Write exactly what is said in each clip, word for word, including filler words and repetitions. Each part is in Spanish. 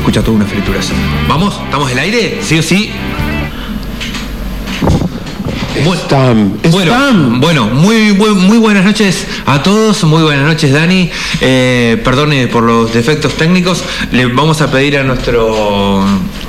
escucha toda una frituración. ¿Vamos? ¿Estamos al aire? ¿Sí o sí? Spam, bueno, spam. bueno, muy, muy, muy buenas noches a todos, muy buenas noches, Dani. Eh, perdone por los defectos técnicos. Le vamos a pedir a nuestro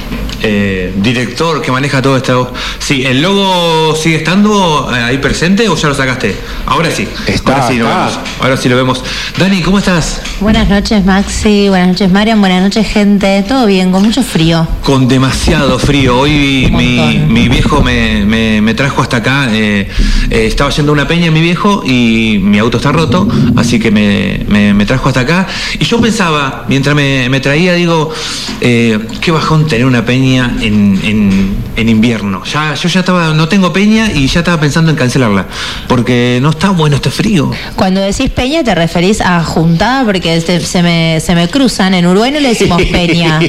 eh, director que maneja todo esto. Sí, ¿el logo sigue estando ahí presente o ya lo sacaste? Ahora sí. Está ahora sí lo acá. vemos. Ahora sí lo vemos. Dani, ¿cómo estás? Buenas noches, Maxi. Buenas noches, Marian. Buenas noches, gente. Todo bien, con mucho frío. Con demasiado frío. Hoy Un mi, montón. mi viejo me, me, me trajo hasta acá. Eh, eh, estaba yendo a una peña mi viejo y mi auto está roto, así que me, me, me trajo hasta acá. Y yo pensaba, mientras me, me traía, digo, eh, qué bajón tener una peña en, en, en invierno. Ya, yo ya estaba, no tengo peña y ya estaba pensando en cancelarla, porque no está bueno este frío. Cuando decís peña, ¿te referís a juntada? Porque se, se, me, se me cruzan. En Uruguay no le decimos peña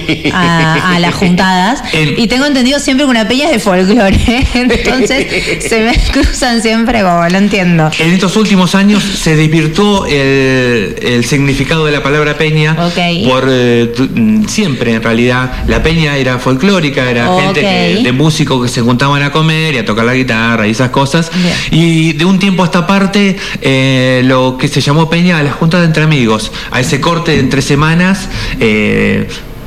a, a las juntadas. El- Y tengo entendido siempre que una peña es de folclore. Entonces se me cruzan siempre como, no entiendo. En estos últimos años se desvirtuó el, el significado de la palabra peña. Ok. Por eh, tu- mm, siempre en realidad la peña era folclórica, era Ok. gente que- de músicos que se juntaban a comer y a tocar la guitarra y esas cosas. Bien. Y de un tiempo a esta parte eh, lo que se llamó peña a las juntas de entre amigos, a ese corte de entre semanas. eh,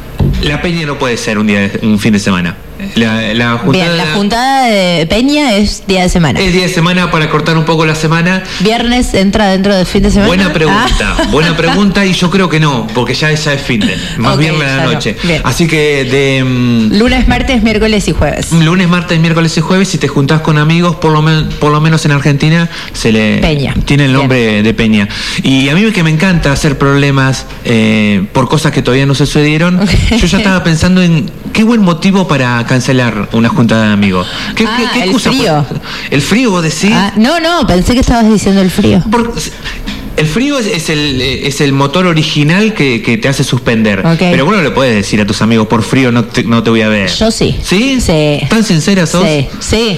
la peña no puede ser un día, de- un fin de semana. La, la juntada, Bien, la juntada de peña es día de semana. es día de semana para cortar un poco la semana. Viernes entra dentro del fin de semana. Buena pregunta, Ah. buena pregunta, y yo creo que no, porque ya, ya es fin de, más Ok, bien la ya no. noche. Bien. Así que de mm, Lunes, martes, miércoles y jueves. lunes, martes, miércoles y jueves, si te juntás con amigos, por lo, men- por lo menos en Argentina, se le Peña. tiene el nombre de peña. Y a mí que me encanta hacer problemas eh, por cosas que todavía no sucedieron, Ok. yo ya estaba pensando en qué buen motivo para cancelar una junta de amigos. ¿Qué, Ah, qué- qué el excusa frío. por- El frío, vos decís. Ah, no, no, pensé que estabas diciendo el frío. Porque el frío es, es el, es el motor original que, que te hace suspender. Ok. Pero bueno, le puedes decir a tus amigos, por frío no te, no te voy a ver. Yo sí. ¿Sí? Sí. ¿Tan sincera sos? Sí, sí.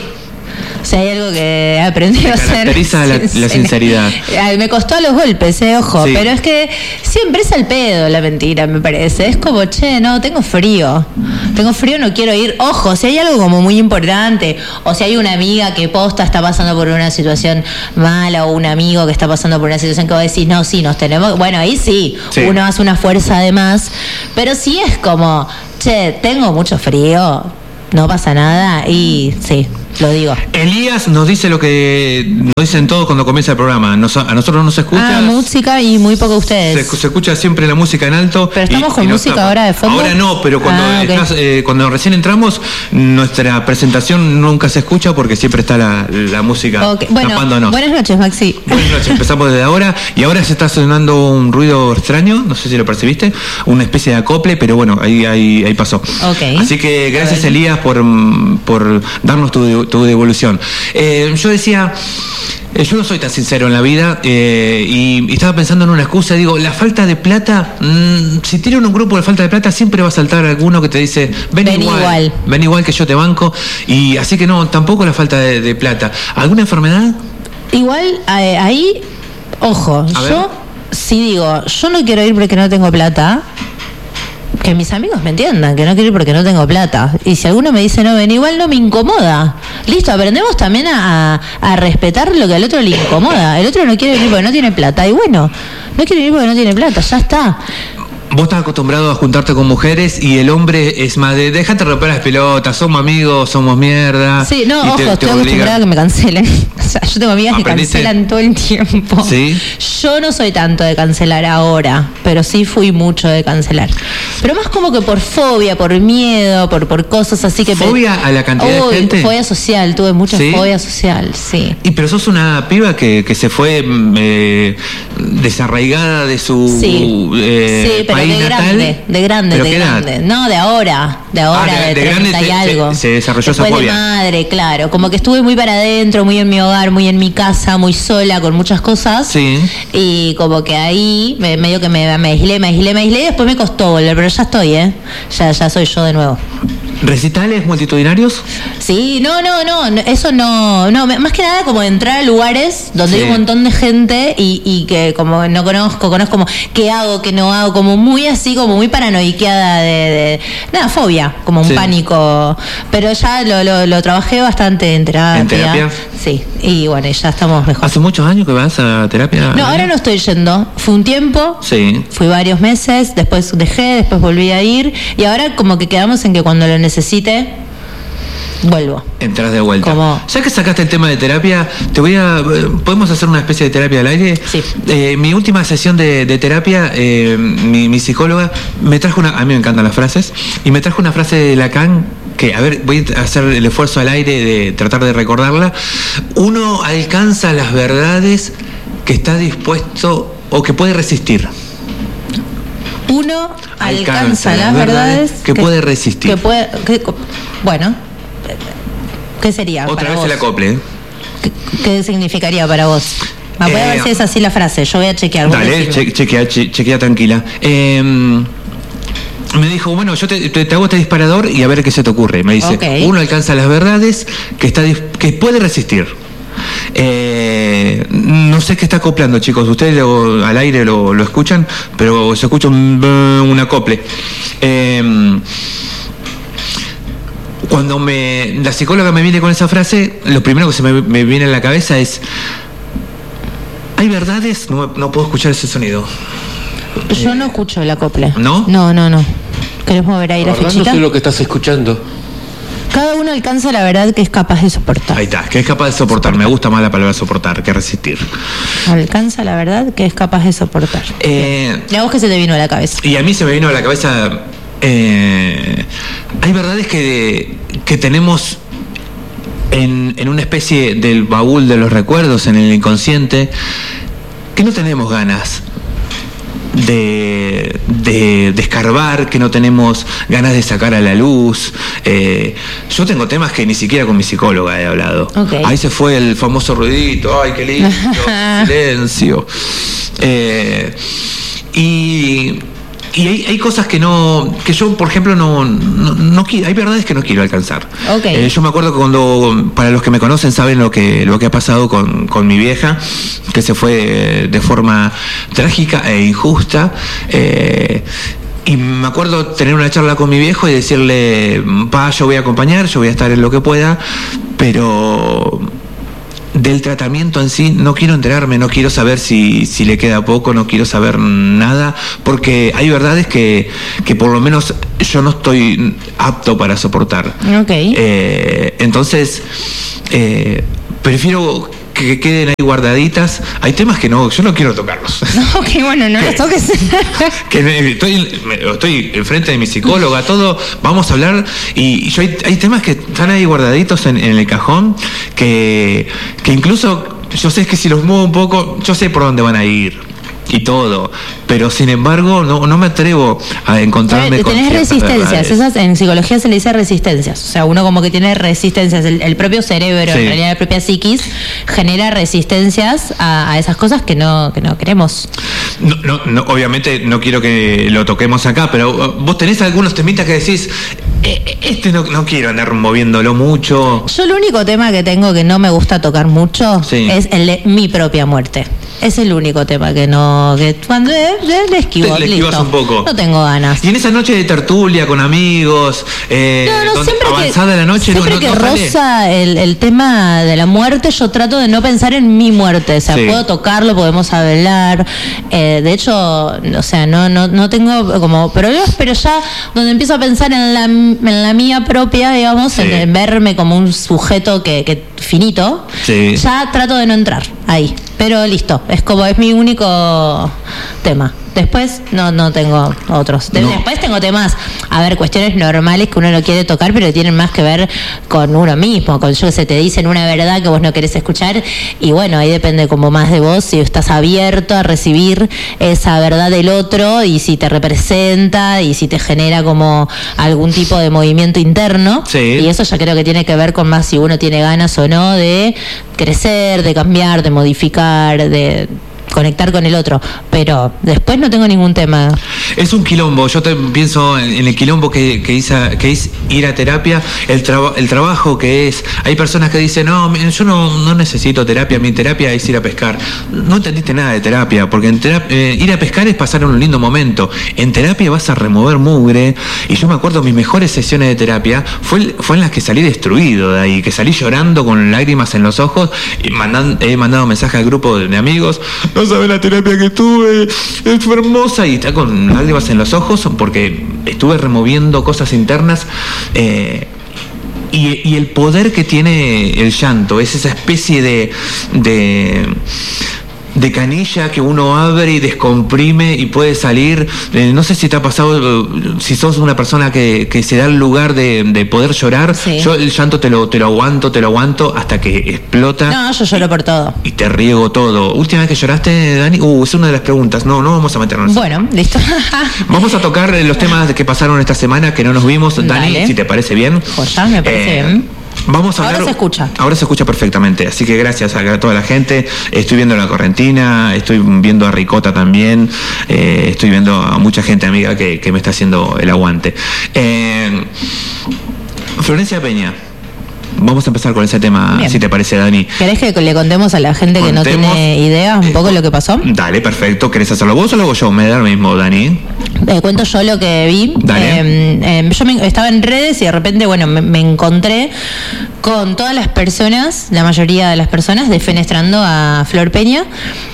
Si hay algo que he aprendido Te a hacer. caracteriza la- la sinceridad. Ay, me costó a los golpes, eh, ojo. Sí. Pero es que siempre es al pedo la mentira, me parece. Es como, che, no, tengo frío. Tengo frío, no quiero ir. Ojo, si hay algo como muy importante, o si hay una amiga que posta está pasando por una situación mala, o un amigo que está pasando por una situación que vos decís, no, sí, nos tenemos. Bueno, ahí sí, Sí. uno hace una fuerza de más. Pero si es como, che, tengo mucho frío, no pasa nada, y sí, lo digo. Elías nos dice lo que nos dicen todos cuando comienza el programa. Nos- a nosotros nos escucha. Ah, música y muy poco ustedes. Se, se escucha siempre la música en alto. Pero estamos con y nos música tapa. ahora de fondo. Ahora no, pero cuando, Ah, ok. estás, eh, cuando recién entramos, nuestra presentación nunca se escucha porque siempre está la, la música Ok, bueno, tapándonos. buenas noches, Maxi. Buenas noches, empezamos desde ahora y ahora se está sonando un ruido extraño, no sé si lo percibiste, una especie de acople, pero bueno, ahí, ahí, ahí pasó. Ok. Así que gracias, Elías, por, mm, por darnos tu, tu devolución. Eh, yo decía, eh, yo no soy tan sincero en la vida eh, y, y estaba pensando en una excusa, digo, la falta de plata, mm, si tienen un grupo de falta de plata siempre va a saltar alguno que te dice, ven, Ven igual, igual. ven igual que yo te banco, y así que no, tampoco la falta de, de plata. ¿Alguna enfermedad? Igual, eh, ahí, ojo, A ver. yo sí digo, yo no quiero ir porque no tengo plata. Que mis amigos me entiendan, que no quiero ir porque no tengo plata. Y si alguno me dice no ven igual, no me incomoda. Listo, aprendemos también a, a respetar lo que al otro le incomoda. El otro no quiere venir porque no tiene plata. Y bueno, no quiere venir porque no tiene plata, ya está. Vos estás acostumbrado a juntarte con mujeres y el hombre es más de déjate romper las pelotas, somos amigos, somos mierda. Sí, no, y ojo, te- te estoy obligan. acostumbrada a que me cancelen. O sea, yo tengo amigas que ¿Aprendiste? cancelan todo el tiempo. Sí. Yo no soy tanto de cancelar ahora, pero sí fui mucho de cancelar. Pero más como que por fobia, por miedo, por, por cosas así que... ¿Fobia a la cantidad Uy, de gente? Fobia social, tuve mucha ¿Sí? fobia social, sí. Y pero sos una piba que, que se fue mm, eh, desarraigada de su Sí, eh, sí, pero país de natal. grande, de grande, ¿Pero de qué edad? grande. No, de ahora, de ahora, Ah, de- de, de grande treinta y se- algo. se- se desarrolló esa Después de fobia. madre, claro. Como que estuve muy para adentro, muy en mi hogar, muy en mi casa, muy sola, con muchas cosas. Sí. Y como que ahí me- medio que me, me aislé, me aislé, me aislé y después me costó volver, pero ya estoy, ¿eh? Ya, ya soy yo de nuevo. ¿Recitales multitudinarios? Sí, no, no, no, no, eso no, no, me- más que nada como entrar a lugares donde Sí. hay un montón de gente y, y que como no conozco, conozco como qué hago, qué no hago, como muy muy así, como muy paranoiqueada de, de nada, fobia, como un Sí. pánico. Pero ya lo, lo, lo trabajé bastante en terapia. ¿En terapia? Sí, y bueno, ya estamos mejor. ¿Hace muchos años que vas a terapia? No, ahora no estoy yendo. Fue un tiempo. Sí. Fui varios meses, después dejé, después volví a ir. Y ahora como que quedamos en que cuando lo necesite, vuelvo. Entras de vuelta. Como- Ya que sacaste el tema de terapia, te voy a. ¿Podemos hacer una especie de terapia al aire? Sí. Eh, mi última sesión de, de terapia, eh, mi, mi psicóloga me trajo una. A mí me encantan las frases. Y me trajo una frase de Lacan que, a ver, voy a hacer el esfuerzo al aire de tratar de recordarla. Uno alcanza las verdades que está dispuesto o que puede resistir. Uno alcanza, las verdades que puede resistir. Que puede, que- bueno, ¿qué sería Otra para vez vos? el acople. ¿eh? ¿Qué, qué significaría para vos? Me voy a ver Eh, si es así la frase. Yo voy a chequear. vos Dale, decime. che- chequea, che- chequea tranquila. Eh, me dijo, bueno, yo te, te- te hago este disparador y a ver qué se te ocurre. Me dice, Ok. uno alcanza las verdades que está dis- que puede resistir. Eh, no sé qué está acoplando, chicos. Ustedes lo- al aire lo, lo escuchan, pero se escucha un, un acople. Eh, cuando me la psicóloga me viene con esa frase, lo primero que se me, me viene a la cabeza es: hay verdades, no, no puedo escuchar ese sonido. Yo no escucho el acople. ¿No? No, no, no. ¿Querés mover ahí la Ahora no fichita? sé lo que estás escuchando. Cada uno alcanza la verdad que es capaz de soportar. Ahí está, que es capaz de soportar. Me gusta más la palabra soportar que resistir. Alcanza la verdad que es capaz de soportar. Eh, ¿Y a vos qué se te vino a la cabeza? y a mí se me vino a la cabeza, eh, hay verdades que, que tenemos en, en una especie del baúl de los recuerdos, en el inconsciente, que no tenemos ganas de, de, de escarbar, que no tenemos ganas de sacar a la luz. Eh, yo tengo temas que ni siquiera con mi psicóloga he hablado. Ok. Ahí se fue el famoso ruidito, ay, qué lindo, silencio. Eh, y y hay, hay cosas que no, que yo, por ejemplo, no, no, no quiero, hay verdades que no quiero alcanzar. Ok. Eh, yo me acuerdo que cuando, para los que me conocen saben lo que, lo que ha pasado con, con mi vieja, que se fue de, de forma trágica e injusta. Eh, y me acuerdo tener una charla con mi viejo y decirle, pa, yo voy a acompañar, yo voy a estar en lo que pueda, pero del tratamiento en sí no quiero enterarme, no quiero saber si, si le queda poco, no quiero saber nada, porque hay verdades que, que por lo menos yo no estoy apto para soportar. Ok. Eh, entonces, eh, prefiero que queden ahí guardaditas. Hay temas que no, yo no quiero tocarlos. Ok, bueno, no los toques. Que me- estoy, me- estoy enfrente de mi psicóloga, todo, vamos a hablar, y yo hay, hay temas que están ahí guardaditos en, en el cajón, que, que incluso yo sé que si los muevo un poco, yo sé por dónde van a ir y todo, pero sin embargo no, no me atrevo a encontrarme con Tenés ciertas resistencias, verdades. esas en psicología se le dice resistencias, o sea, uno como que tiene resistencias, el, el propio cerebro, Sí. en realidad la propia psiquis, genera resistencias a, a esas cosas que no, que no queremos. No, no, no, obviamente no quiero que lo toquemos acá, pero uh, vos tenés algunos temitas que decís, "Eh, este no, no quiero andar moviéndolo mucho". Yo el único tema que tengo que no me gusta tocar mucho Sí. es el de mi propia muerte. Es el único tema que no, que cuando le, le- le esquivo, Te- le esquivas listo. un poco. No tengo ganas. Y en esa noche de tertulia con amigos, eh, No, no, donde siempre avanzada que, la noche, no, siempre no, que no sale. roza el, el tema de la muerte, yo trato de no pensar en mi muerte. O sea, Sí. puedo tocarlo, podemos hablar. Eh, de hecho, o sea, no, no, no tengo como problemas, pero ya donde empiezo a pensar en la, en la mía propia, digamos, Sí. en, en verme como un sujeto que, que finito, Sí. ya trato de no entrar ahí. Pero listo, es como es mi único tema. Después no no tengo otros. De- No. Después tengo temas, a ver, cuestiones normales que uno no quiere tocar, pero tienen más que ver con uno mismo, con yo que sé, te dicen una verdad que vos no querés escuchar, y bueno, ahí depende como más de vos, si estás abierto a recibir esa verdad del otro, y si te representa, y si te genera como algún tipo de movimiento interno. Sí. Y eso ya creo que tiene que ver con más si uno tiene ganas o no de crecer, de cambiar, de modificar, de conectar con el otro, pero después no tengo ningún tema. Es un quilombo, yo te pienso en, en el quilombo que, que, isa, que es ir a terapia, el, traba, el trabajo que es. Hay personas que dicen, no, yo no, no necesito terapia, mi terapia es ir a pescar. No entendiste nada de terapia, porque en terapia, eh, ir a pescar es pasar un lindo momento. En terapia vas a remover mugre, y yo me acuerdo mis mejores sesiones de terapia fue, fue en las que salí destruido de ahí, que salí llorando con lágrimas en los ojos, y mandan, he mandado mensajes al grupo de, de amigos, no sabes la terapia que tuve, fue hermosa, y está con lágrimas en los ojos porque estuve removiendo cosas internas. eh, y, y el poder que tiene el llanto es esa especie de de de canilla que uno abre y descomprime y puede salir. Eh, no sé si te ha pasado, si sos una persona que, que se da el lugar de, de poder llorar. Sí. Yo el llanto te lo, te lo aguanto, te lo aguanto hasta que explota. No, yo lloro por todo. Y te riego todo. ¿Última vez que lloraste, Dani? Uh, es una de las preguntas. No, no vamos a meternos. Bueno, listo. Vamos a tocar los temas que pasaron esta semana que no nos vimos. Dani, Dale. Si te parece bien. Pues ya me parece eh, bien. Vamos a hablar, ahora se escucha. Ahora se escucha perfectamente, así que gracias a toda la gente. Estoy viendo a la Correntina, estoy viendo a Ricota también, eh, estoy viendo a mucha gente amiga que, que me está haciendo el aguante. Eh, Florencia Peña. Vamos a empezar con ese tema, bien. Si te parece, Dani. ¿Querés que le contemos a la gente contemos, que no tiene idea un poco eh, lo que pasó? Dale, perfecto. ¿Querés hacerlo vos o lo hago yo? Me da lo mismo, Dani. Eh, cuento yo lo que vi. Dale. Eh, eh, yo me, estaba en redes y de repente, bueno, me, me encontré con todas las personas, la mayoría de las personas, defenestrando a Flor Peña.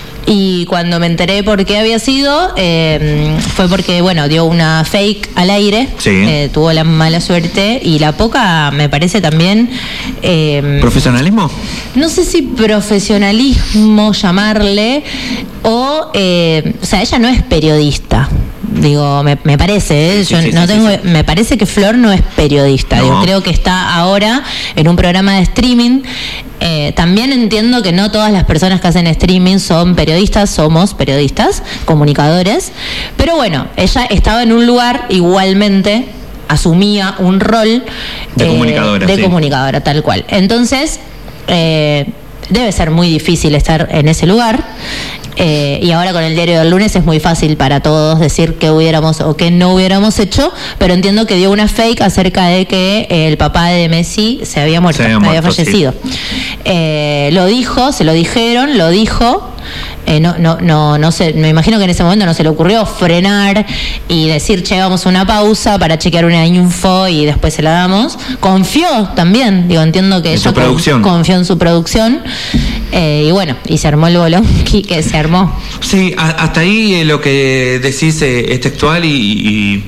Y cuando me enteré por qué había sido, eh, fue porque, bueno, dio una fake al aire, sí. eh, tuvo la mala suerte y la poca, me parece también... Eh, ¿Profesionalismo? No sé si profesionalismo llamarle, o, eh, o sea, ella no es periodista. Digo, me, me parece, ¿eh? Sí, yo sí, no sí, tengo, sí, sí. me parece que Flor no es periodista. No. Digo, creo que está ahora en un programa de streaming. Eh, también entiendo que no todas las personas que hacen streaming son periodistas, somos periodistas, comunicadores. Pero bueno, ella estaba en un lugar igualmente, asumía un rol de eh, comunicadora, de sí. comunicadora, tal cual. Entonces, eh, debe ser muy difícil estar en ese lugar. Eh, y ahora con el diario del lunes es muy fácil para todos decir qué hubiéramos o qué no hubiéramos hecho, pero entiendo que dio una fake acerca de que el papá de Messi se había muerto, se había, había muerto, fallecido. Sí. Eh, lo dijo, se lo dijeron, lo dijo. Eh, no, no, no, no sé, me imagino que en ese momento no se le ocurrió frenar y decir, che, vamos a una pausa para chequear una info y después se la damos. Confió también, digo, entiendo que ella con, confió en su producción. Eh, y bueno, y se armó el bolón que se armó. Sí, a, hasta ahí eh, lo que decís eh, es textual y, y,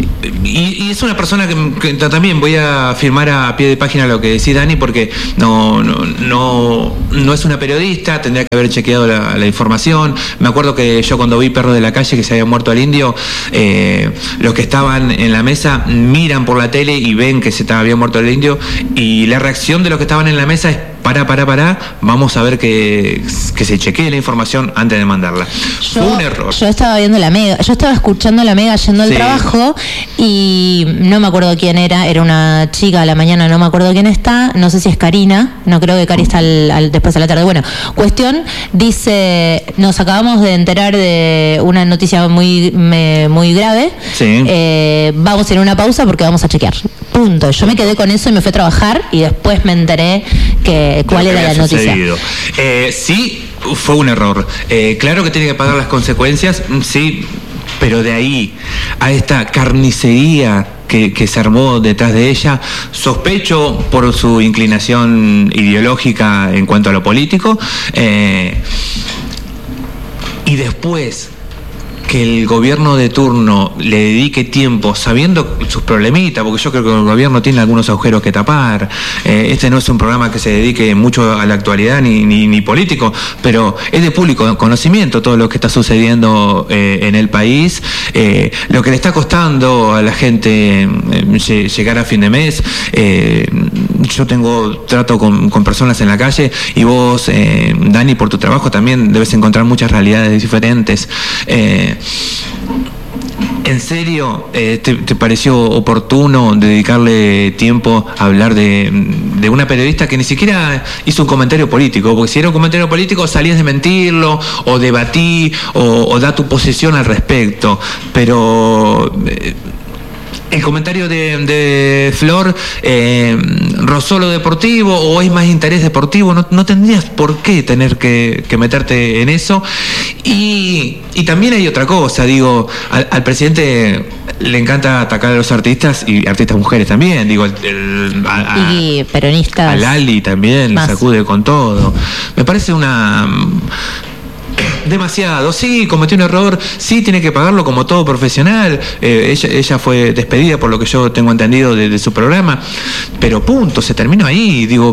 y, y es una persona que, que también voy a firmar a pie de página lo que decís, Dani, porque no, no, no, no es una periodista, tendría que haber chequeado la, la información. Me acuerdo que yo cuando vi Perro de la Calle que se había muerto al indio, eh, los que estaban en la mesa miran por la tele y ven que se había muerto el indio, y la reacción de los que estaban en la mesa es para, para, para, vamos a ver que, que se chequee la información antes de mandarla. Yo, Fue un error. Yo estaba viendo la Mega, yo estaba escuchando la Mega yendo al sí. trabajo y no me acuerdo quién era, era una chica a la mañana, no me acuerdo quién está, no sé si es Karina, no creo que Cari está al, al, después a la tarde. Bueno, cuestión, dice, nos acabamos de enterar de una noticia muy, me, muy grave, sí. eh, vamos a ir a una pausa porque vamos a chequear. Punto. Yo me quedé con eso y me fui a trabajar y después me enteré que cuál era la noticia. Eh, sí, fue un error. Eh, claro que tiene que pagar las consecuencias, sí, pero de ahí a esta carnicería que, que se armó detrás de ella, sospecho por su inclinación ideológica en cuanto a lo político, eh, y después que el gobierno de turno le dedique tiempo sabiendo sus problemitas, porque yo creo que el gobierno tiene algunos agujeros que tapar. Eh, este no es un programa que se dedique mucho a la actualidad ni, ni, ni político, pero es de público conocimiento todo lo que está sucediendo eh, en el país, eh, lo que le está costando a la gente eh, llegar a fin de mes. Eh, yo tengo trato con, con personas en la calle y vos, eh, Dani, por tu trabajo también debes encontrar muchas realidades diferentes. Eh, ¿En serio eh, te, te pareció oportuno dedicarle tiempo a hablar de, de una periodista que ni siquiera hizo un comentario político? Porque si era un comentario político salías de mentirlo, o debatí, o, o da tu posición al respecto. Pero... Eh, ¿el comentario de, de Flor eh, rozó lo deportivo o es más interés deportivo? No, no tendrías por qué tener que, que meterte en eso. Y, y también hay otra cosa, digo, al, al presidente le encanta atacar a los artistas y artistas mujeres también, digo, el, el, a, a, y peronistas. A Lali también le sacude con todo. Me parece una... demasiado, sí, cometió un error, sí, tiene que pagarlo como todo profesional. Eh, ella, ella fue despedida por lo que yo tengo entendido de, de su programa, pero punto, se terminó ahí. Digo,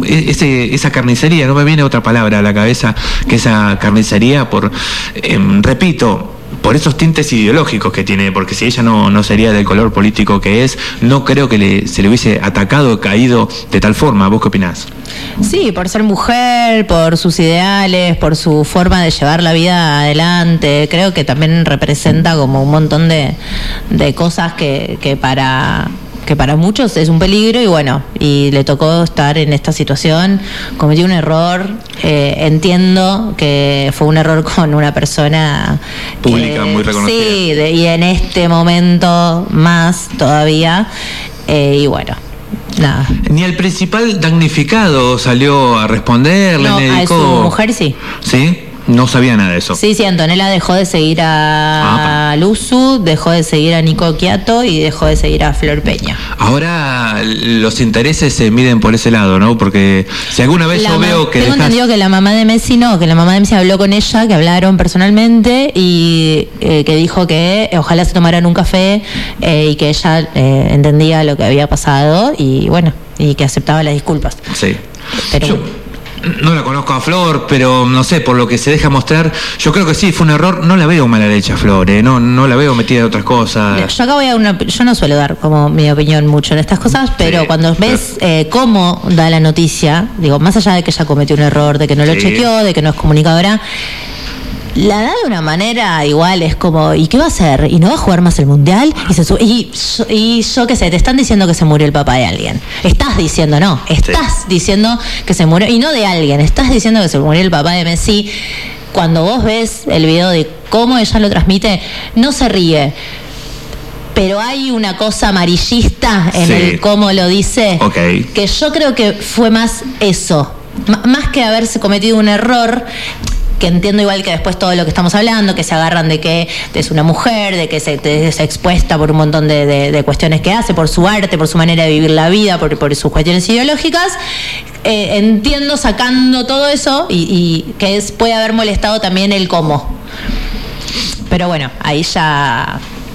ese, esa carnicería, no me viene otra palabra a la cabeza que esa carnicería por, eh, repito, por esos tintes ideológicos que tiene, porque si ella no, no sería del color político que es, no creo que le, se le hubiese atacado o caído de tal forma. ¿Vos qué opinás? Sí, por ser mujer, por sus ideales, por su forma de llevar la vida adelante. Creo que también representa como un montón de, de cosas que, que para... que para muchos es un peligro, y bueno, y le tocó estar en esta situación, cometió un error, eh, entiendo que fue un error con una persona pública, que, muy reconocida. Sí, de, y en este momento más todavía, eh, y bueno, nada. Ni el principal damnificado salió a responderle, no, le dedicó... a su mujer sí. ¿Sí? No sabía nada de eso. Sí, sí, Antonella dejó de seguir a ah, Luzu, dejó de seguir a Nico Quiato y dejó de seguir a Flor Peña. Ahora los intereses se miden por ese lado, ¿no? Porque si alguna vez la yo ma- veo que Tengo dejás... entendido que la mamá de Messi no, que la mamá de Messi habló con ella, que hablaron personalmente y eh, que dijo que ojalá se tomaran un café eh, y que ella eh, entendía lo que había pasado y bueno, y que aceptaba las disculpas. Sí. Pero Yo... no la conozco a Flor, pero no sé, por lo que se deja mostrar, yo creo que sí, fue un error. No la veo mala leche a Flor, ¿eh? no, no la veo metida en otras cosas. Yo acá voy a una, yo no suelo dar como mi opinión mucho en estas cosas, pero sí, cuando ves eh, cómo da la noticia, digo, más allá de que ella cometió un error, de que no lo sí. chequeó, de que no es comunicadora, la da de una manera igual, es como, ¿y qué va a hacer? ¿Y no va a jugar más el mundial? Y, se sube, y, y yo qué sé, te están diciendo que se murió el papá de alguien. Estás diciendo, no, estás sí. diciendo que se murió, y no de alguien, estás diciendo que se murió el papá de Messi. Cuando vos ves el video de cómo ella lo transmite, no se ríe, pero hay una cosa amarillista en sí. el cómo lo dice, okay. que yo creo que fue más eso, M- más que haberse cometido un error, que entiendo igual que después todo lo que estamos hablando, que se agarran de que es una mujer, de que se, de, se expuesta por un montón de, de, de cuestiones que hace, por su arte, por su manera de vivir la vida, por, por sus cuestiones ideológicas. Eh, entiendo sacando todo eso y, y que es, puede haber molestado también el cómo. Pero bueno, ahí ya...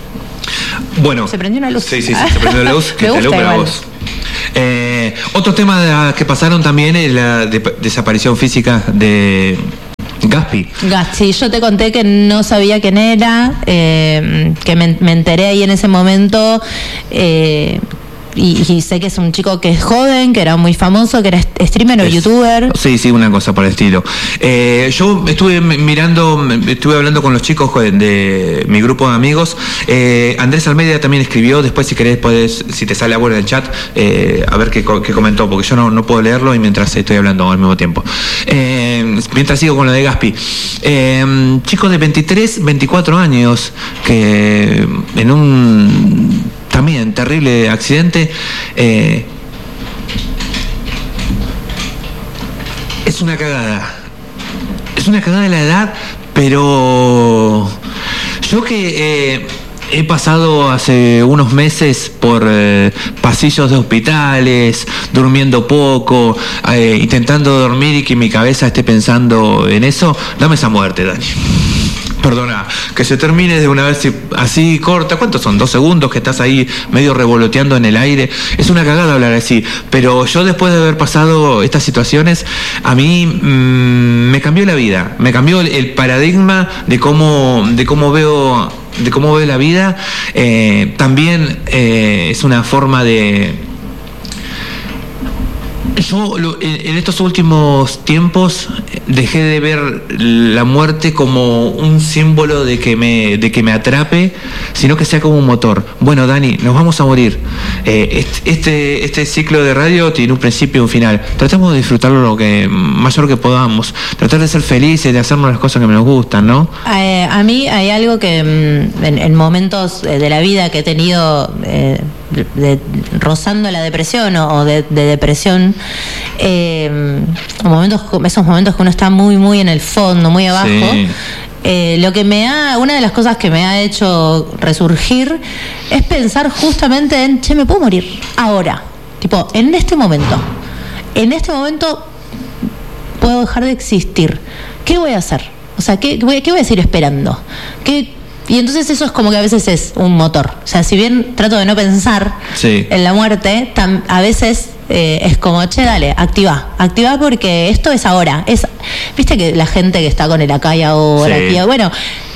Bueno, se prendió una luz. Sí, sí, sí, se prendió la luz, que te alumbra a vos. Eh, otro tema que pasaron también es la de, desaparición física de... Gaspi. Sí, yo te conté que no sabía quién era, eh, que me, me enteré ahí en ese momento, eh, y, y sé que es un chico que es joven, que era muy famoso, que era streamer es, o youtuber. Sí, sí, una cosa por el estilo. Eh, yo estuve mirando, estuve hablando con los chicos de mi grupo de amigos. Eh, Andrés Almeida también escribió, después si querés podés, si te sale ahora en el chat, eh, a ver qué, qué comentó, porque yo no, no puedo leerlo y mientras estoy hablando al mismo tiempo. Eh, mientras sigo con lo de Gaspi. Eh, chicos de veintitrés, veinticuatro años, que en un... también terrible accidente. Eh, es una cagada. Es una cagada de la edad, pero yo que eh, he pasado hace unos meses por eh, pasillos de hospitales, durmiendo poco, eh, intentando dormir y que mi cabeza esté pensando en eso, dame esa muerte, Dani. Perdona, que se termine de una vez así corta. ¿Cuántos son? ¿Dos segundos que estás ahí medio revoloteando en el aire? Es una cagada hablar así. Pero yo después de haber pasado estas situaciones, a mí mmm, me cambió la vida. Me cambió el, el paradigma de cómo, de cómo veo, de cómo veo la vida. Eh, también eh, es una forma de... Yo lo, en, en estos últimos tiempos dejé de ver la muerte como un símbolo de que me de que me atrape, sino que sea como un motor. Bueno, Dani, nos vamos a morir. Eh, este este ciclo de radio tiene un principio y un final. Tratemos de disfrutarlo lo que mayor que podamos. Tratar de ser felices, de hacernos las cosas que nos gustan, ¿no? Eh, a mí hay algo que en, en momentos de la vida que he tenido eh, de, de, rozando la depresión o, o de, de depresión. Eh, momentos, esos momentos que uno está muy muy en el fondo, muy abajo. Sí. Eh, lo que me ha, una de las cosas que me ha hecho resurgir es pensar justamente en, che, me puedo morir ahora, tipo, en este momento, en este momento puedo dejar de existir. ¿Qué voy a hacer? O sea, ¿qué, qué voy a seguir esperando? ¿Qué Y entonces eso es como que a veces es un motor. O sea, si bien trato de no pensar sí. en la muerte, tam, a veces eh, es como, che, dale, activa. Activa porque esto es ahora. Es, viste que la gente que está con el acá y ahora, sí. aquí, bueno,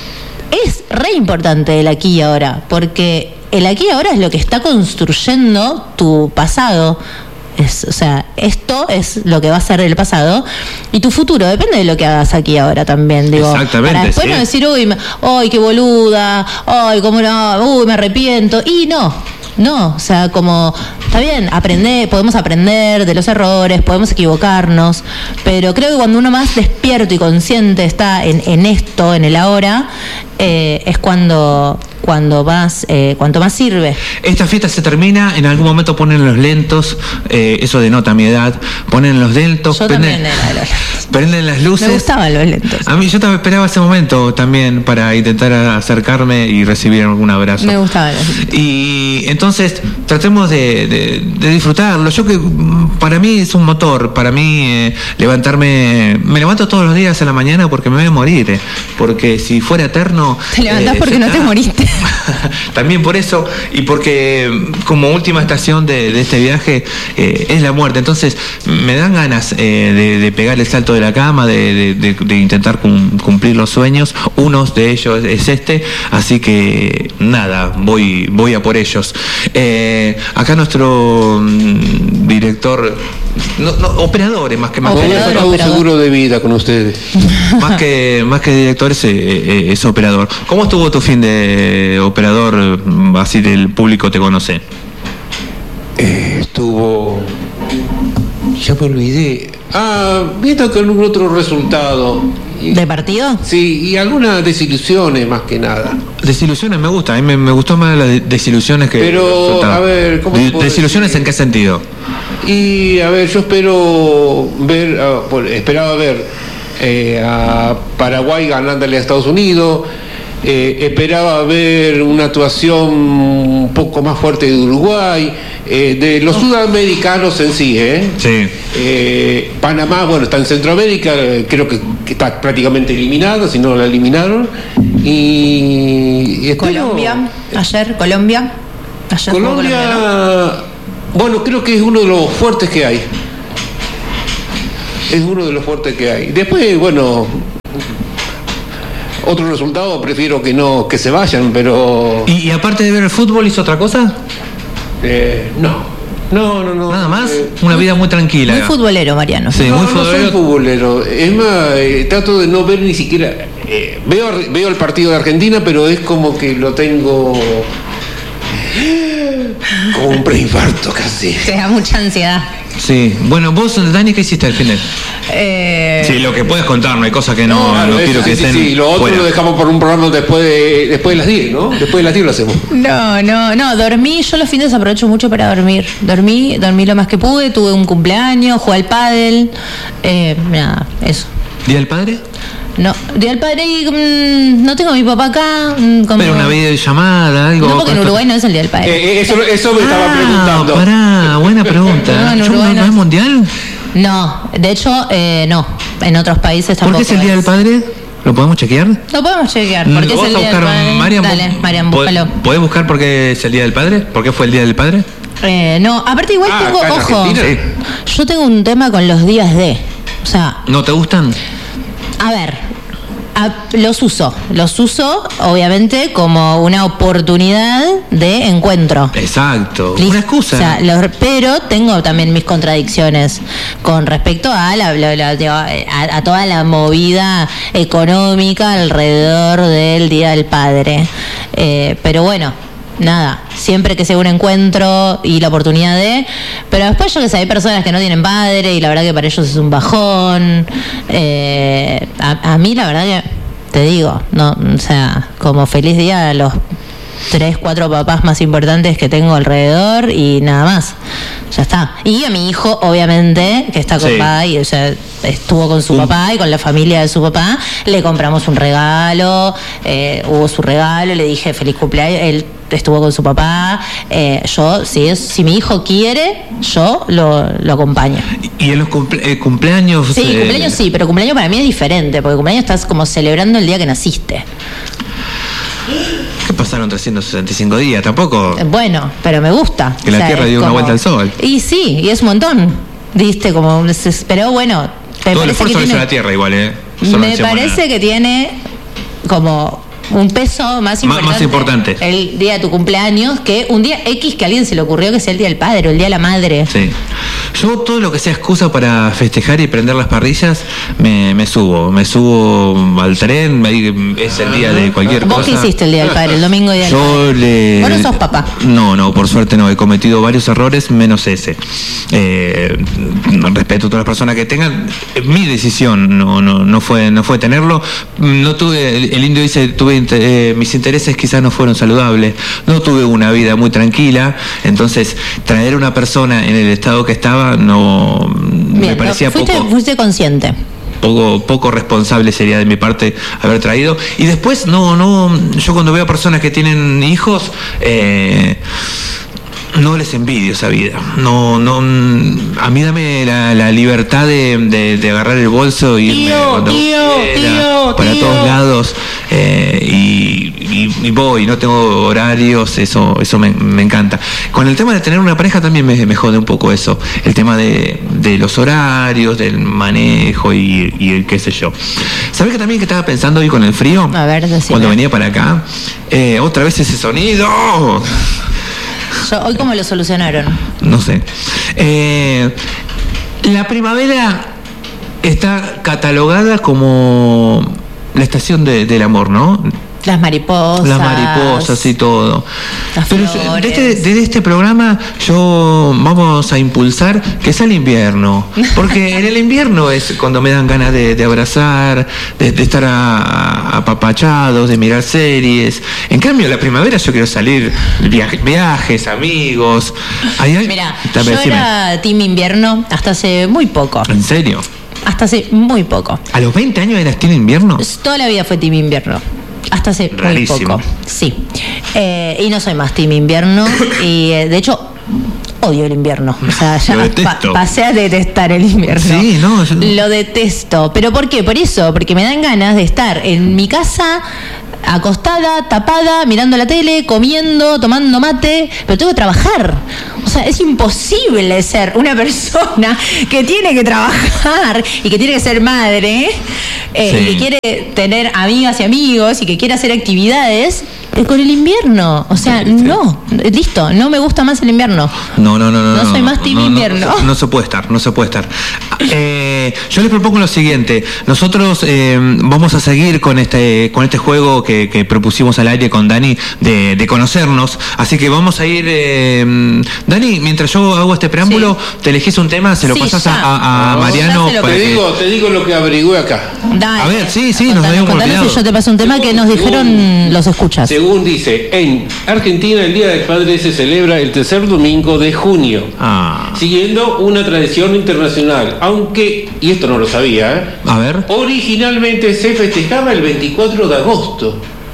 es re importante el aquí y ahora, porque el aquí y ahora es lo que está construyendo tu pasado. Es, o sea, esto es lo que va a ser el pasado y tu futuro depende de lo que hagas aquí ahora también, digo. Exactamente. Para después sí. no decir, uy, me, uy, qué boluda, uy, cómo no, uy, me arrepiento. Y no, no, o sea, como, está bien, aprender, podemos aprender de los errores, podemos equivocarnos, pero creo que cuando uno más despierto y consciente está en, en esto, en el ahora, eh, es cuando... cuando más eh, cuanto más sirve. Esta fiesta se termina, en algún momento ponen los lentos, eh, eso denota mi edad, ponen los lentos, yo prenden, también era de los lentos. Prenden las luces. Me gustaban los lentos. A mí yo también esperaba ese momento también para intentar acercarme y recibir algún abrazo. Me gustaban los lentos. Y entonces tratemos de, de, de disfrutarlo. Yo que para mí es un motor, para mí eh, levantarme, me levanto todos los días a la mañana porque me voy a morir, eh, porque si fuera eterno... Te levantás eh, porque no te moriste. También por eso, y porque como última estación de, de este viaje eh, es la muerte. Entonces me dan ganas eh, de, de pegar el salto de la cama, de, de, de, de intentar cum, cumplir los sueños. Uno de ellos es este, así que nada, voy voy a por ellos. Eh, acá nuestro mm, director, no, no, operadores más que más operador, que un seguro de vida con ustedes. Más que más que director es, es, es operador. ¿Cómo estuvo tu fin de operador, así del público te conoce? Eh, estuvo... Ya me olvidé. Ah, viendo con un otro resultado. ¿De partido? Sí, y algunas desilusiones más que nada. Desilusiones me gusta, a mí me, me gustó más las desilusiones que... Pero, a ver, ¿cómo de, ¿Desilusiones decir? En qué sentido? Y, a ver, yo espero ver, uh, esperaba ver eh, a Paraguay ganándole a Estados Unidos. Eh, esperaba ver una actuación un poco más fuerte de Uruguay, eh, de los sudamericanos en sí, ¿eh? Sí. Eh, Panamá, bueno, está en Centroamérica, creo que, que está prácticamente eliminada, si no la eliminaron. Y, y espero, Colombia, ayer Colombia. Ayer Colombia, Colombia ¿no? Bueno, creo que es uno de los fuertes que hay. Es uno de los fuertes que hay. Después, bueno... Otro resultado prefiero que no que se vayan, pero... ¿Y, y aparte de ver el fútbol hizo otra cosa? Eh, no, no, no, no. ¿Nada más? Eh, Una vida muy tranquila. Muy futbolero, Mariano. Sí, no, muy futbolero. No soy futbolero. Es más, eh, trato de no ver ni siquiera... Eh, veo, veo el partido de Argentina, pero es como que lo tengo... Como un preinfarto casi. Te da mucha ansiedad. Sí. Bueno, vos, Dani, ¿qué hiciste al final? Eh... Sí, lo que puedes contar, no hay cosas que no, no, no es, quiero que sí, estén. Sí, lo otro fuera. Lo dejamos por un programa después de, después de las diez, ¿no? Después de las diez lo hacemos. No, no, no, dormí, yo los fines aprovecho mucho para dormir. Dormí, dormí lo más que pude, tuve un cumpleaños, jugué al pádel, eh, nada, eso. ¿Día del padre? No, Día del Padre, mmm, no tengo a mi papá acá. Mmm, como... Pero una videollamada, algo. No, porque en Uruguay no es el Día del Padre. Eh, eso, eso me ah, estaba preguntando. Pará, buena pregunta. No, en Uruguay no, ¿no es mundial? No, de hecho, eh, no. En otros países tampoco. ¿Por qué es el Día del Padre? ¿Lo podemos chequear? Lo podemos chequear. ¿Por qué es el Día del Padre? Marian, Dale, Marian, búscalo. ¿Podés buscar por qué es el Día del Padre? ¿Por qué fue el Día del Padre? Eh, no, aparte igual ah, tengo, ojo, sí. Yo tengo un tema con los días de. O sea. ¿No te gustan? A ver. a, los uso, los uso obviamente como una oportunidad de encuentro. Exacto, ¿Listo? una excusa. O sea, los, pero tengo también mis contradicciones con respecto a, la, la, la, a, a toda la movida económica alrededor del Día del Padre. Eh, pero bueno, nada, siempre que sea un encuentro y la oportunidad de... Pero después yo que sé, hay personas que no tienen padre y la verdad que para ellos es un bajón. Eh, a, a mí la verdad que, te digo, no, o sea, como feliz día a los tres, cuatro papás más importantes que tengo alrededor y nada más. Ya está. Y a mi hijo, obviamente, que está con Sí. papá y o sea, estuvo con su Un- papá y con la familia de su papá, le compramos un regalo, eh, hubo su regalo, le dije feliz cumpleaños, él estuvo con su papá, eh, yo, si es, si mi hijo quiere, yo lo, lo acompaño. Y en los cumple- eh, cumpleaños... Sí, eh, cumpleaños sí, pero cumpleaños para mí es diferente, porque cumpleaños estás como celebrando el día que naciste. ¿Qué pasaron trescientos sesenta y cinco días? Tampoco... Eh, Bueno, pero me gusta. Que la Tierra es dio una vuelta al sol. Y sí, y es un montón. Diste como... Pero bueno, me Todo el parece que esfuerzo lo hizo tiene, la Tierra igual, ¿eh? Eso no me decíamos parece nada. que tiene como un peso más Más- importante, más importante. el día de tu cumpleaños que un día X que a alguien se le ocurrió que sea el día del padre o el día de la madre. Sí. Yo todo lo que sea excusa para festejar y prender las parrillas, me, me subo. Me subo al tren, ahí es el día de cualquier ¿Vos cosa. qué hiciste el día del padre, el domingo día del Yo padre? le... Vos no sos papá. No, no, por suerte no. He cometido varios errores, menos ese. Eh, respeto a todas las personas que tengan. Mi decisión no, no, no fue, no fue tenerlo. No tuve, el, el indio dice, tuve inter- eh, mis intereses quizás no fueron saludables. No tuve una vida muy tranquila. Entonces, traer a una persona en el estado que estaba no me Bien, parecía no, fuiste, poco. fuiste consciente. Poco, poco responsable sería de mi parte haber traído. Y después, no, no, yo cuando veo a personas que tienen hijos, eh, no les envidio esa vida. No, no, a mí dame la, la libertad de, de, de agarrar el bolso y irme Tío, cuando tío, quiera, tío, para tío. todos lados, eh, y, y, y voy, no tengo horarios, eso, eso me, me encanta. Con el tema de tener una pareja también me, me jode un poco eso, el tema de, de los horarios, del manejo y, y el qué sé yo. ¿Sabés que también que estaba pensando hoy con el frío? A ver, decime. Cuando venía para acá, eh, otra vez ese sonido. Yo, hoy cómo lo solucionaron. No sé. Eh, la primavera está catalogada como la estación de- del amor, ¿no? Las mariposas. Las mariposas y todo. Las Pero yo- flores. desde, desde este programa yo vamos a impulsar que sea el invierno. Porque en el invierno es cuando me dan ganas de, de abrazar, de, de estar a- a- apapachados, de mirar series. En cambio, la primavera yo quiero salir, viaje- viajes, amigos. Hay al- Mira, Ta- yo decime. era team invierno hasta hace muy poco. ¿En serio? Hasta hace muy poco. ¿A los veinte años eras tiene invierno? Toda la vida fue team invierno. Hasta hace Rarísimo. muy poco. Sí. Eh, y no soy más team invierno. Y eh, de hecho, odio el invierno. O sea, ya Lo detesto. pasé a detestar el invierno. Sí, no, yo- Lo detesto. ¿Pero por qué? Por eso, porque me dan ganas de estar en mi casa acostada, tapada, mirando la tele, comiendo, tomando mate, pero tengo que trabajar. O sea, es imposible ser una persona que tiene que trabajar y que tiene que ser madre, eh, Sí. y que quiere tener amigas y amigos y que quiere hacer actividades eh, con el invierno. O sea, Sí, sí. no, listo, no me gusta más el invierno. No, no, no, no. No soy más team no, no, invierno. No, no se puede estar, no se puede estar. Eh, yo les propongo lo siguiente. Nosotros eh, vamos a seguir con este con este juego que, que propusimos al aire con Dani de, de conocernos. Así que vamos a ir... eh, Dani, mientras yo hago este preámbulo, te elegís un tema, se lo Sí, pasás ya. a, a- a No, Mariano. ya se lo para Te que- digo, te digo lo que averigüé acá. Dale. A ver, sí, sí, nos Contanos, habíamos contanos olvidado. y yo te paso un tema que nos dijeron los escuchas. Según dice, en Argentina el Día del Padre se celebra el tercer domingo de junio, Ah, siguiendo una tradición internacional, aunque, y esto no lo sabía, ¿eh? a ver. Originalmente se festejaba el veinticuatro de agosto.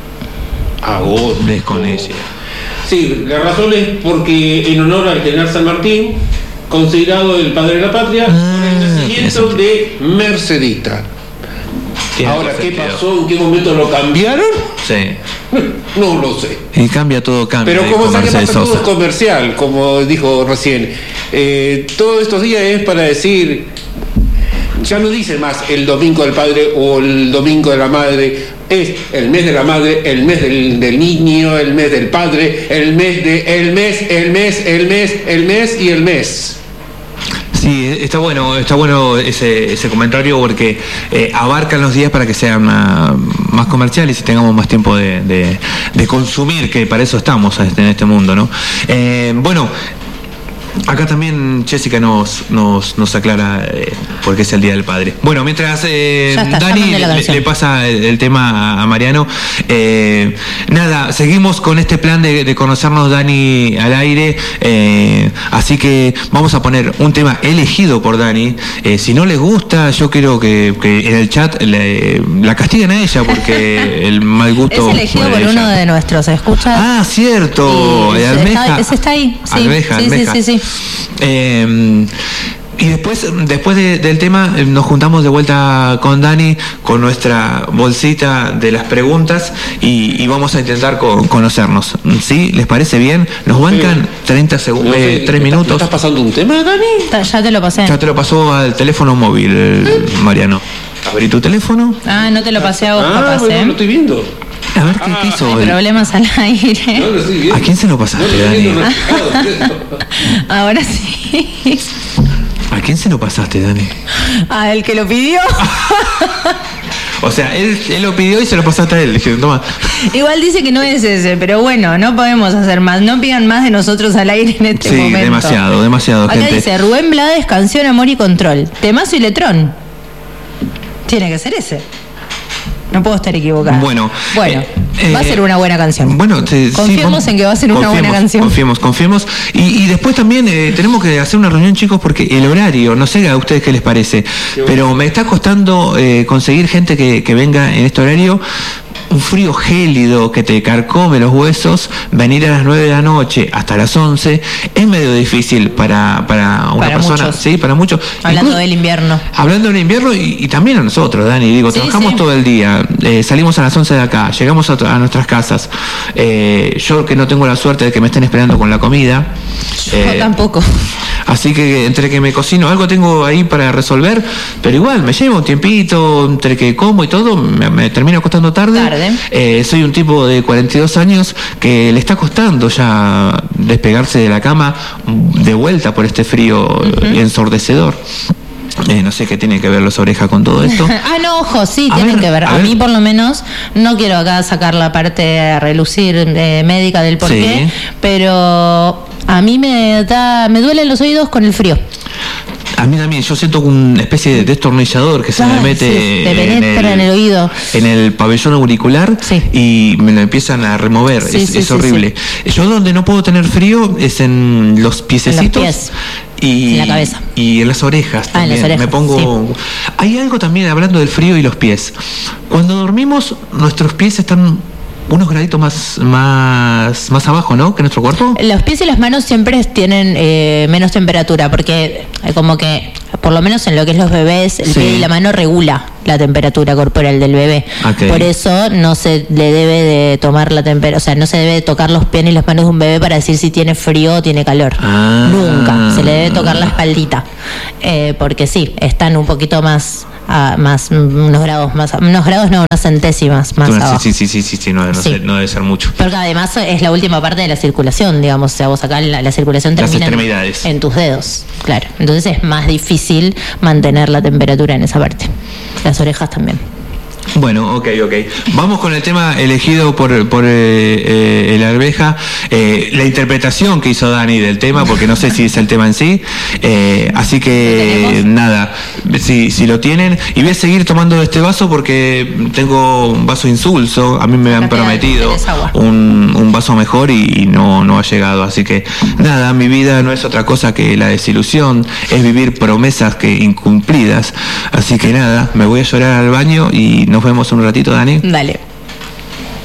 Agosto. Desconecia. Sí, la razón es porque en honor al general San Martín, considerado el padre de la patria, Ah, por el tiene nacimiento sentido. de Mercedita. Tiene Ahora, ¿qué sentido. pasó? ¿En qué momento lo cambiaron? Sí. No lo sé. Y cambia todo, cambia. Pero ahí como con sabe que Mercedes pasa todo Sosa. es comercial, como dijo recién, eh, todos estos días es para decir, ya no dice más el domingo del padre o el domingo de la madre, es el mes de la madre, el mes del, del niño, el mes del padre, el mes de el mes, el mes, el mes, el mes y el mes. Sí, está bueno, está bueno ese, ese comentario porque eh, abarcan los días para que sean más, más comerciales y tengamos más tiempo de, de, de consumir, que para eso estamos en este mundo, ¿no? Eh, bueno, acá también Jessica nos, nos, nos aclara eh, por qué es el Día del Padre. Bueno, mientras eh, está, Dani le, le pasa el, el tema a, a Mariano, eh, nada, seguimos con este plan de, de conocernos, Dani, al aire, eh, así que vamos a poner un tema elegido por Dani. Eh, si no les gusta, yo quiero que, que en el chat le, la castiguen a ella porque el mal gusto es elegido por uno de nuestros escuchas. Ah, cierto, y Almeja. Está, ese está ahí, sí, Almeja, sí, Almeja. sí, sí, sí. Eh, y después, después de, del tema, nos juntamos de vuelta con Dani, con nuestra bolsita de las preguntas y, y vamos a intentar co- conocernos. ¿Sí? ¿Les parece bien? Nos bancan sí. treinta segundos, no sé, eh, tres minutos. ¿Estás pasando un tema, Dani? Ya te lo pasé. Ya te lo pasó al teléfono móvil, ¿Mm? Mariano. Abrí tu teléfono. Ah, no te lo pasé a vos, ah, capaz, bueno, ¿eh? No lo estoy viendo. A ver, ¿qué, ah, ¿qué hizo? Hay problemas al aire. No lo estoy viendo. ¿A quién se lo pasaste, no lo Dani? Viendo, no Ahora sí. ¿A quién se lo pasaste, Dani? A el que lo pidió. O sea, él, él lo pidió y se lo pasaste a él. Dije, toma. Igual dice que no es ese, pero bueno, no podemos hacer más. No pidan más de nosotros al aire en este sí, momento. Sí, demasiado, demasiado, Acá gente. dice Rubén Blades, canción Amor y Control. Temazo y letrón. Tiene que ser ese. No puedo estar equivocado. Bueno, bueno eh, va a ser una buena canción. Bueno, te, confiemos sí, en que va a ser una buena canción. Confiemos, confiemos. Y, y después también eh, tenemos que hacer una reunión, chicos, porque el horario, no sé a ustedes qué les parece, pero me está costando eh, conseguir gente que, que venga en este horario. Un frío gélido que te carcome los huesos, venir a las nueve de la noche hasta las once es medio difícil para, para una para persona. Muchos. Sí, para muchos. Hablando Incluso, del invierno. Hablando del invierno y, y también a nosotros, Dani. Digo, sí, trabajamos sí. todo el día, eh, salimos a las once de acá, llegamos a, a nuestras casas. Eh, yo que no tengo la suerte de que me estén esperando con la comida. Yo eh, tampoco. Así que entre que me cocino, algo tengo ahí para resolver, pero igual me lleva un tiempito, entre que como y todo, me, me termino acostando tarde. Tarde. Eh, soy un tipo de cuarenta y dos años que le está costando ya despegarse de la cama de vuelta por este frío uh-huh. ensordecedor. Eh, no sé qué tiene que ver las orejas con todo esto. Ah, no, ojo, sí, a tienen ver, que ver. A, a mí, ver. por lo menos, no quiero acá sacar la parte a relucir eh, médica del porqué, sí. pero a mí me da, me duelen los oídos con el frío. A mí también, yo siento una especie de destornillador que se Ay, me mete sí, te penetra en, el, en el oído. En el pabellón auricular sí. y me lo empiezan a remover. Sí, es sí, es sí, horrible. Sí. Yo donde no puedo tener frío es en los piececitos. En los pies. Y, en la cabeza. Y en las orejas también. Ah, en las orejas, me pongo. Sí. Hay algo también hablando del frío y los pies. Cuando dormimos, nuestros pies están unos graditos más, más, más abajo, ¿no? Que nuestro cuerpo. Los pies y las manos siempre tienen eh, menos temperatura, porque eh, como que, por lo menos en lo que es los bebés, el sí. pie y la mano regula la temperatura corporal del bebé. Okay. Por eso no se le debe de tomar la temperatura, o sea, no se debe tocar los pies ni las manos de un bebé para decir si tiene frío o tiene calor. Ah. Nunca. Se le debe tocar la espaldita. Eh, porque sí, están un poquito más... A más unos grados más unos grados no unas centésimas más sí, abajo. sí sí sí sí sí no, no, sí. Sé, no debe ser mucho, porque además es la última parte de la circulación, digamos, o sea, vos acá la, la circulación termina en, en tus dedos, claro, entonces es más difícil mantener la temperatura en esa parte. Las orejas también. Bueno, ok, ok. Vamos con el tema elegido por, por eh, eh, el Arveja, eh, la interpretación que hizo Dani del tema, porque no sé si es el tema en sí. Eh, así que nada, si, si lo tienen. Y voy a seguir tomando este vaso porque tengo un vaso insulso. A mí me han prometido un, un vaso mejor y, y no, no ha llegado. Así que nada, mi vida no es otra cosa que la desilusión, es vivir promesas que incumplidas. Así que nada, me voy a llorar al baño y nos vemos un ratito, Dani. Dale.